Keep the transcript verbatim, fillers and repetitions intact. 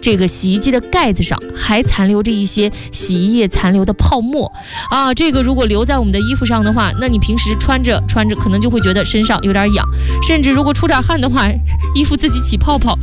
这个洗衣机的盖子上还残留着一些洗衣液残留的泡沫啊，这个如果留在我们的衣服上的话，那你平时穿着穿着可能就会觉得身上有点痒，甚至如果出点汗的话，衣服自己起泡泡，